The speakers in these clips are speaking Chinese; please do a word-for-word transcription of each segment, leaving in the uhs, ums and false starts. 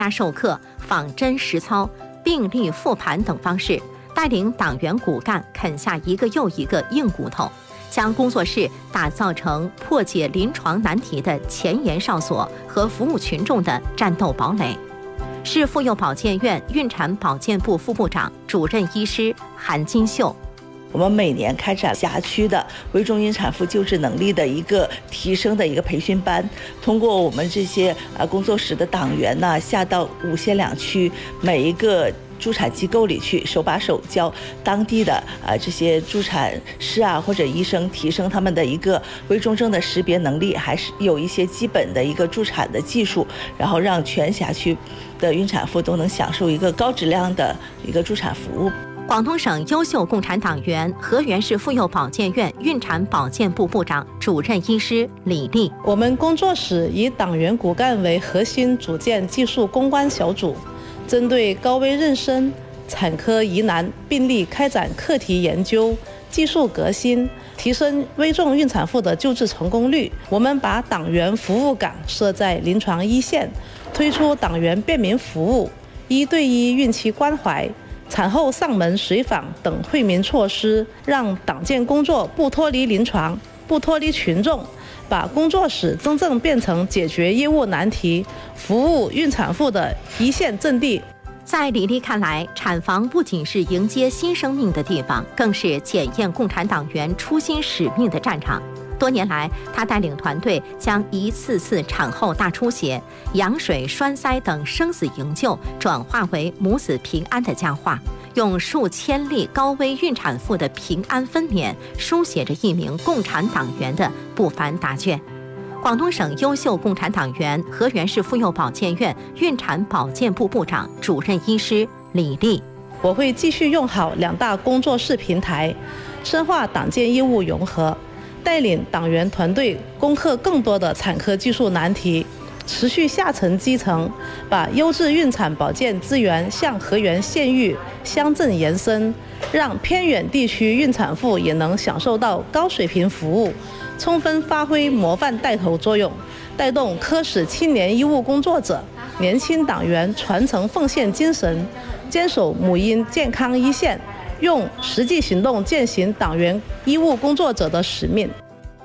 授课、仿真实操、病例复盘等方式，带领党员骨干啃下一个又一个硬骨头，将工作室打造成破解临床难题的前沿哨所和服务群众的战斗堡垒。市妇幼保健院孕产保健部副部长、主任医师韩金秀。 我们每年开展辖区的危重孕产妇救治能力的一个提升的一个培训班，通过我们这些呃工作室的党员呢，下到五县两区每一个助产机构里去，手把手教当地的呃这些助产师啊或者医生，提升他们的一个危重症的识别能力，还是有一些基本的一个助产的技术，然后让全辖区的孕产妇都能享受一个高质量的一个助产服务。 广东省优秀共产党员、河源市妇幼保健院孕产保健部部长、主任医师李丽。 我们工作室以党员骨干为核心，组建技术攻关小组，针对高危妊娠、产科疑难病例开展课题研究、技术革新，提升危重孕产妇的救治成功率。我们把党员服务岗设在临床一线，推出党员便民服务、一对一孕期关怀、产后上门随访等惠民措施，让党建工作不脱离临床，不脱离群众，把工作室真正变成解决业务难题、服务孕产妇的一线阵地。 在李丽看来，产房不仅是迎接新生命的地方，更是检验共产党员初心使命的战场。多年来，他带领团队将一次次产后大出血、羊水栓塞等生死营救转化为母子平安的佳话，用数千例高危孕产妇的平安分娩，书写着一名共产党员的不凡答卷。广东省优秀共产党员、河源市妇幼保健院孕产保健部部长、主任医师李丽。 我会继续用好两大工作室平台，深化党建业务融合，带领党员团队攻克更多的产科技术难题，持续下沉基层，把优质孕产保健资源向河源县域、乡镇延伸，让偏远地区孕产妇也能享受到高水平服务，充分发挥模范带头作用，带动科室青年医务工作者、年轻党员传承奉献精神，坚守母婴健康一线，用实际行动践行党员医务工作者的使命。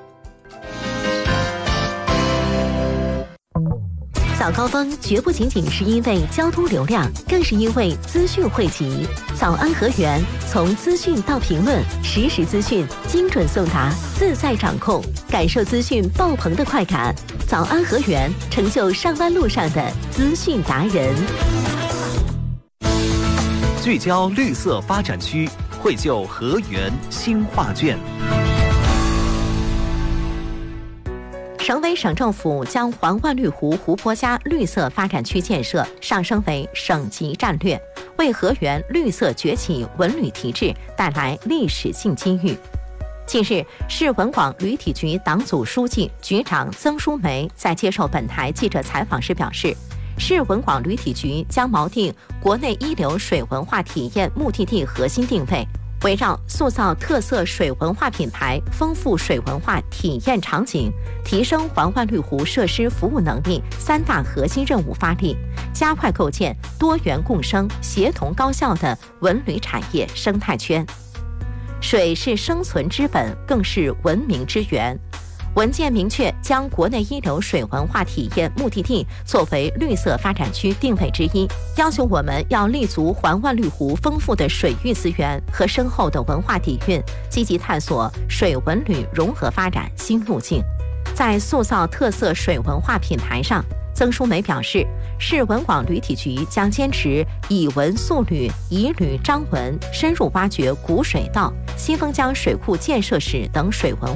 早高峰绝不仅仅是因为交通流量，更是因为资讯汇集。早安河源，从资讯到评论，实时资讯精准送达，自在掌控，感受资讯爆棚的快感。早安河源，成就上班路上的资讯达人。 聚焦绿色发展区，绘就河源新画卷。 省委省政府将环万绿湖湖泊加绿色发展区建设上升为省级战略，为河源绿色崛起文旅提质带来历史性机遇。近日，市文广旅体局党组书记、局长曾淑梅在接受本台记者采访时表示，市文广旅体局将锚定国内一流水文化体验目的地核心定位，围绕塑造特色水文化品牌、丰富水文化体验场景、提升环万绿湖设施服务能力三大核心任务发力，加快构建多元共生、协同高效的文旅产业生态圈。水是生存之本，更是文明之源。文件明确将国内一流水文化体验目的地作为绿色发展区定位之一，要求我们要立足环万绿湖丰富的水域资源和深厚的文化底蕴，积极探索水文旅融合发展新路径。在塑造特色水文化品牌上，曾淑梅表示，市文广旅体局将坚持以文塑旅、以旅彰文，深入挖掘古水道、新丰江水库建设史等水文